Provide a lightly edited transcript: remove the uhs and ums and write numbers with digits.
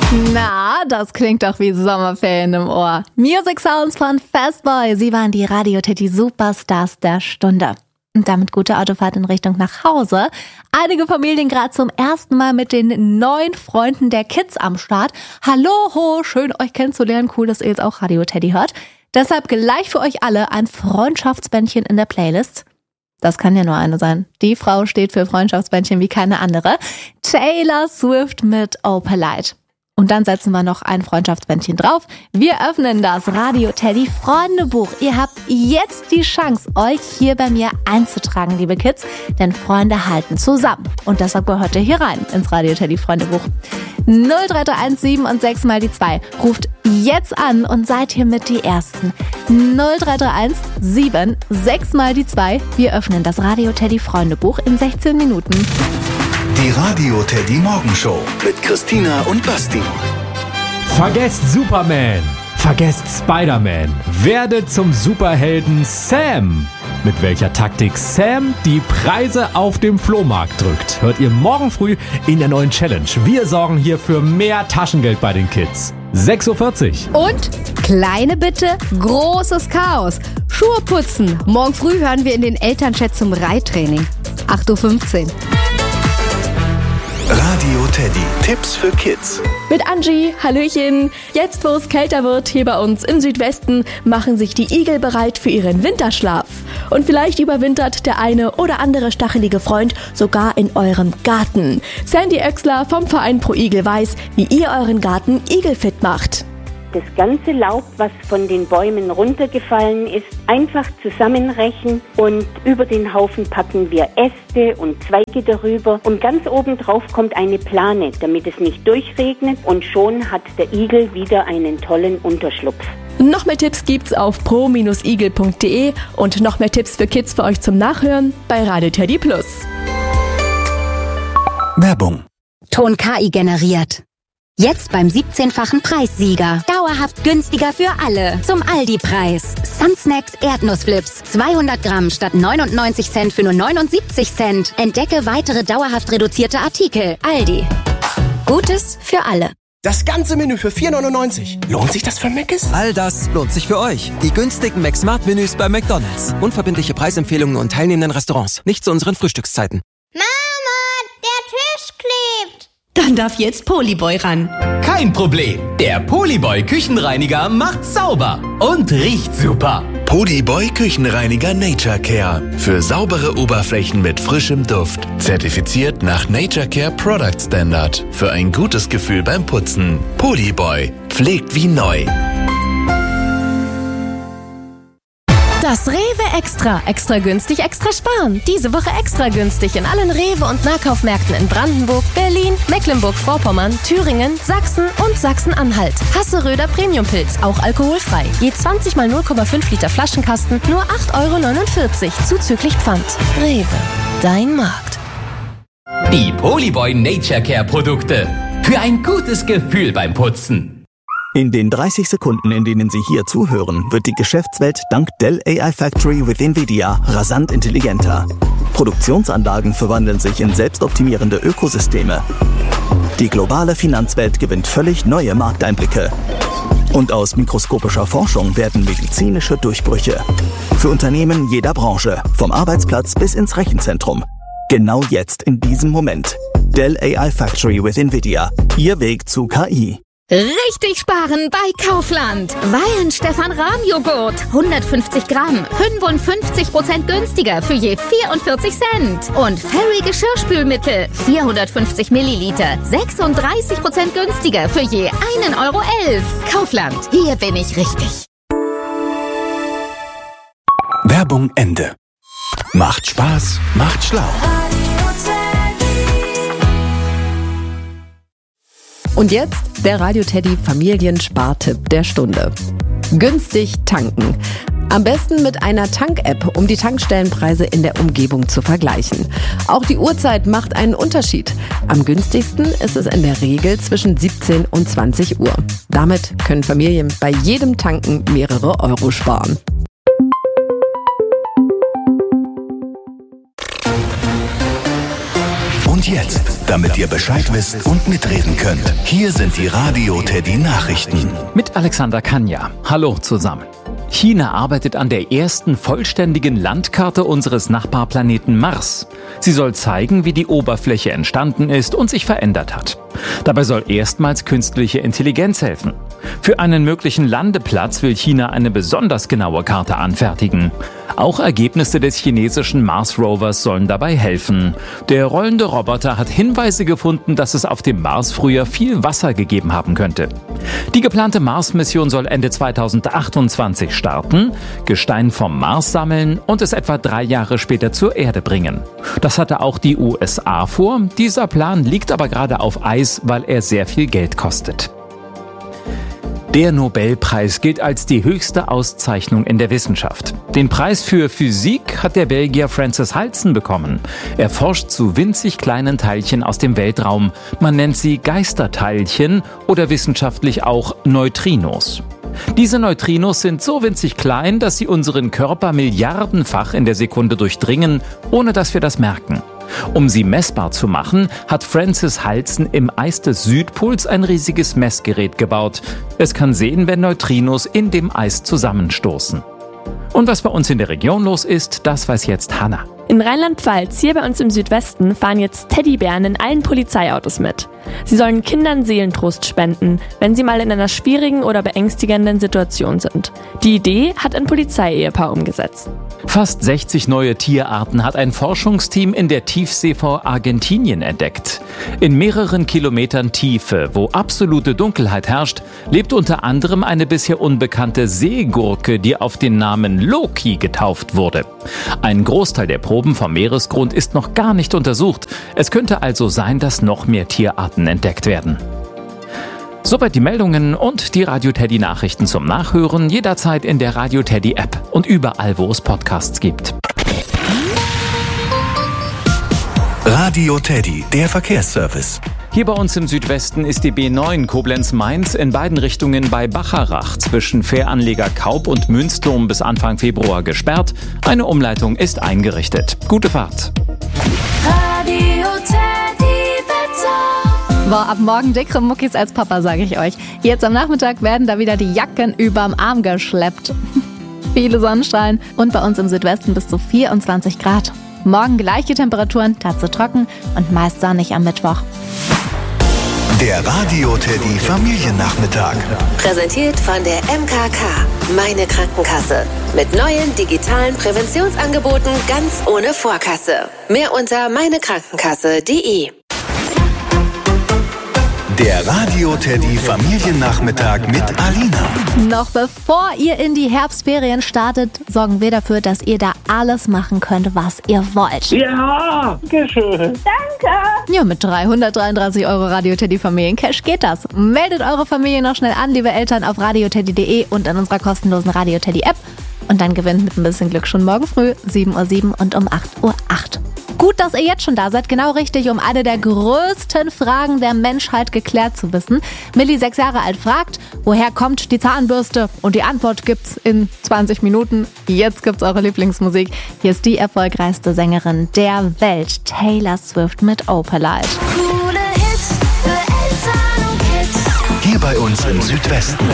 Na, das klingt doch wie Sommerferien im Ohr. Music Sounds von Fastboy. Sie waren die Radio Teddy Superstars der Stunde. Und damit gute Autofahrt in Richtung nach Hause. Einige Familien gerade zum ersten Mal mit den neuen Freunden der Kids am Start. Hallo, ho, schön euch kennenzulernen. Cool, dass ihr jetzt auch Radio Teddy hört. Deshalb gleich für euch alle ein Freundschaftsbändchen in der Playlist. Das kann ja nur eine sein. Die Frau steht für Freundschaftsbändchen wie keine andere. Taylor Swift mit Oh Polite. Und dann setzen wir noch ein Freundschaftsbändchen drauf. Wir öffnen das Radio Teddy Freundebuch. Ihr habt jetzt die Chance, euch hier bei mir einzutragen, liebe Kids. Denn Freunde halten zusammen. Und deshalb gehört ihr hier rein ins Radio Teddy Freundebuch. 0331 7 und 6 mal die 2. Ruft jetzt an und seid hier mit die Ersten. 0331 7 6 mal die 2. Wir öffnen das Radio Teddy Freundebuch in 16 Minuten. Die Radio Teddy Morgenshow mit Christina und Basti. Vergesst Superman, vergesst Spider-Man, werdet zum Superhelden Sam. Mit welcher Taktik Sam die Preise auf dem Flohmarkt drückt, hört ihr morgen früh in der neuen Challenge. Wir sorgen hier für mehr Taschengeld bei den Kids. 6.40 Uhr. Und kleine Bitte, großes Chaos. Schuhe putzen. Morgen früh hören wir in den Elternchat zum Reittraining. 8.15 Uhr. Radio Teddy. Tipps für Kids. Mit Angie, Hallöchen. Jetzt, wo es kälter wird, hier bei uns im Südwesten, machen sich die Igel bereit für ihren Winterschlaf. Und vielleicht überwintert der eine oder andere stachelige Freund sogar in eurem Garten. Sandy Oechsler vom Verein Pro Igel weiß, wie ihr euren Garten igelfit macht. Das ganze Laub, was von den Bäumen runtergefallen ist, einfach zusammenrechen und über den Haufen packen wir Äste und Zweige darüber und ganz oben drauf kommt eine Plane, damit es nicht durchregnet und schon hat der Igel wieder einen tollen Unterschlupf. Noch mehr Tipps gibt's auf pro-igel.de und noch mehr Tipps für Kids für euch zum Nachhören bei Radio Teddy Plus. Werbung. Ton KI generiert. Jetzt beim 17-fachen Preissieger. Dauerhaft günstiger für alle. Zum Aldi-Preis. Sunsnacks Erdnussflips. 200 Gramm statt 99 Cent für nur 79 Cent. Entdecke weitere dauerhaft reduzierte Artikel. Aldi. Gutes für alle. Das ganze Menü für 4,99. Lohnt sich das für Mc's? All das lohnt sich für euch. Die günstigen McSmart-Menüs bei McDonald's. Unverbindliche Preisempfehlungen und teilnehmenden Restaurants. Nicht zu unseren Frühstückszeiten. Mama, der Tisch klebt. Dann darf jetzt Polyboy ran. Kein Problem. Der Polyboy Küchenreiniger macht sauber und riecht super. Polyboy Küchenreiniger Nature Care. Für saubere Oberflächen mit frischem Duft. Zertifiziert nach Nature Care Product Standard. Für ein gutes Gefühl beim Putzen. Polyboy. Pflegt wie neu. Das Rewe Extra. Extra günstig, extra sparen. Diese Woche extra günstig in allen Rewe- und Nahkaufmärkten in Brandenburg, Berlin, Mecklenburg-Vorpommern, Thüringen, Sachsen und Sachsen-Anhalt. Hasseröder Premiumpilz, auch alkoholfrei. Je 20 mal 0,5 Liter Flaschenkasten, nur 8,49 € zuzüglich Pfand. Rewe, dein Markt. Die Polyboy Nature Care Produkte. Für ein gutes Gefühl beim Putzen. In den 30 Sekunden, in denen Sie hier zuhören, wird die Geschäftswelt dank Dell AI Factory with NVIDIA rasant intelligenter. Produktionsanlagen verwandeln sich in selbstoptimierende Ökosysteme. Die globale Finanzwelt gewinnt völlig neue Markteinblicke. Und aus mikroskopischer Forschung werden medizinische Durchbrüche. Für Unternehmen jeder Branche, vom Arbeitsplatz bis ins Rechenzentrum. Genau jetzt, in diesem Moment. Dell AI Factory with NVIDIA. Ihr Weg zu KI. Richtig sparen bei Kaufland. Weyen Stefan Rahm Joghurt. 150 Gramm. 55% günstiger für je 44 Cent. Und Fairy Geschirrspülmittel. 450 Milliliter. 36% günstiger für je 1,11 €. Kaufland. Hier bin ich richtig. Werbung Ende. Macht Spaß, macht schlau. Und jetzt der Radio Teddy Familienspartipp der Stunde. Günstig tanken. Am besten mit einer Tank-App, um die Tankstellenpreise in der Umgebung zu vergleichen. Auch die Uhrzeit macht einen Unterschied. Am günstigsten ist es in der Regel zwischen 17 und 20 Uhr. Damit können Familien bei jedem Tanken mehrere Euro sparen. Und jetzt damit ihr Bescheid wisst und mitreden könnt. Hier sind die Radio Teddy Nachrichten. Mit Alexander Kanja. Hallo zusammen. China arbeitet an der ersten vollständigen Landkarte unseres Nachbarplaneten Mars. Sie soll zeigen, wie die Oberfläche entstanden ist und sich verändert hat. Dabei soll erstmals künstliche Intelligenz helfen. Für einen möglichen Landeplatz will China eine besonders genaue Karte anfertigen. Auch Ergebnisse des chinesischen Mars-Rovers sollen dabei helfen. Der rollende Roboter hat Hinweise gefunden, dass es auf dem Mars früher viel Wasser gegeben haben könnte. Die geplante Mars-Mission soll Ende 2028 starten, Gestein vom Mars sammeln und es etwa 3 Jahre später zur Erde bringen. Das hatte auch die USA vor. Dieser Plan liegt aber gerade auf Eis, weil er sehr viel Geld kostet. Der Nobelpreis gilt als die höchste Auszeichnung in der Wissenschaft. Den Preis für Physik hat der Belgier Francis Halsen bekommen. Er forscht zu winzig kleinen Teilchen aus dem Weltraum. Man nennt sie Geisterteilchen oder wissenschaftlich auch Neutrinos. Diese Neutrinos sind so winzig klein, dass sie unseren Körper milliardenfach in der Sekunde durchdringen, ohne dass wir das merken. Um sie messbar zu machen, hat Francis Halsen im Eis des Südpols ein riesiges Messgerät gebaut. Es kann sehen, wenn Neutrinos in dem Eis zusammenstoßen. Und was bei uns in der Region los ist, das weiß jetzt Hanna. In Rheinland-Pfalz, hier bei uns im Südwesten, fahren jetzt Teddybären in allen Polizeiautos mit. Sie sollen Kindern Seelentrost spenden, wenn sie mal in einer schwierigen oder beängstigenden Situation sind. Die Idee hat ein Polizeiehepaar umgesetzt. Fast 60 neue Tierarten hat ein Forschungsteam in der Tiefsee vor Argentinien entdeckt. In mehreren Kilometern Tiefe, wo absolute Dunkelheit herrscht, lebt unter anderem eine bisher unbekannte Seegurke, die auf den Namen Loki getauft wurde. Ein Großteil der Proben vom Meeresgrund ist noch gar nicht untersucht. Es könnte also sein, dass noch mehr Tierarten entdeckt werden. Soweit die Meldungen und die Radio Teddy Nachrichten zum Nachhören jederzeit in der Radio Teddy App und überall, wo es Podcasts gibt. Radio Teddy, der Verkehrsservice. Hier bei uns im Südwesten ist die B9 Koblenz-Mainz in beiden Richtungen bei Bacharach zwischen Fähranleger Kaub und Münzturm bis Anfang Februar gesperrt. Eine Umleitung ist eingerichtet. Gute Fahrt. Radio Teddy Wetter. Boah, ab morgen dickere Muckis als Papa, sage ich euch. Jetzt am Nachmittag werden da wieder die Jacken überm Arm geschleppt. Viele Sonnenstrahlen und bei uns im Südwesten bis zu 24 Grad. Morgen gleiche Temperaturen, dazu trocken und meist sonnig am Mittwoch. Der Radio Teddy Familiennachmittag. Präsentiert von der MKK, meine Krankenkasse. Mit neuen digitalen Präventionsangeboten ganz ohne Vorkasse. Mehr unter meinekrankenkasse.de. Der Radio Teddy Familiennachmittag mit Alina. Noch bevor ihr in die Herbstferien startet, sorgen wir dafür, dass ihr da alles machen könnt, was ihr wollt. Ja, schön. Danke. Ja, mit 333 € Radio Teddy Familiencash geht das. Meldet eure Familie noch schnell an, liebe Eltern, auf radioteddy.de und an unserer kostenlosen Radio Teddy App. Und dann gewinnt mit ein bisschen Glück schon morgen früh 7:07 Uhr und um 8:08 Uhr. Gut, dass ihr jetzt schon da seid, genau richtig, um eine der größten Fragen der Menschheit geklärt zu wissen. Millie, 6 Jahre alt, fragt, woher kommt die Zahnbürste? Und die Antwort gibt's in 20 Minuten. Jetzt gibt's eure Lieblingsmusik. Hier ist die erfolgreichste Sängerin der Welt, Taylor Swift mit Opalite. Hier bei uns im Südwesten.